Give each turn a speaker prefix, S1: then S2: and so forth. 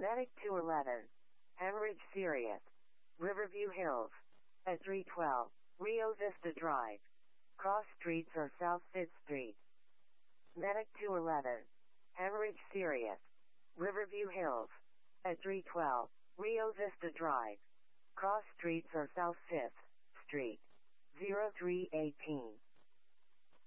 S1: Medic 211. Hemorrhage serious. Riverview Hills. At 312. Rio Vista Drive. Cross streets or South 5th Street. Medic 211. Hemorrhage serious. Riverview Hills. At 312. Rio Vista Drive. Cross streets or South 5th Street. 0318.